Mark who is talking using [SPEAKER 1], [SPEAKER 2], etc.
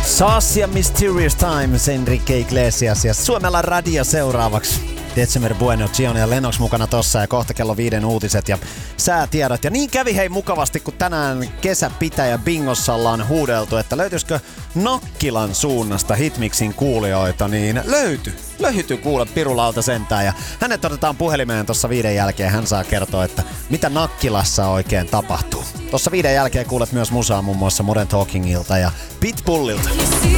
[SPEAKER 1] Sauce ja Mysterious Times, Enrique Iglesias ja Suomella Radio seuraavaksi. December Bueno, Gion ja Lennox mukana tossa ja kohta kello 5 uutiset ja säätiedot. Ja niin kävi hei mukavasti, kun tänään kesäpitäjä bingossa ollaan huudeltu, että löytyisikö Nakkilan suunnasta Hitmixin kuulijoita, niin löytyi kuule Pirulauta sentään. Ja hänet otetaan puhelimeen tossa 5 jälkeen, hän saa kertoa, että mitä Nakkilassa oikein tapahtuu. Tossa 5 jälkeen kuulet myös musaa muun muassa Modern Talkingilta ja Pitbullilta.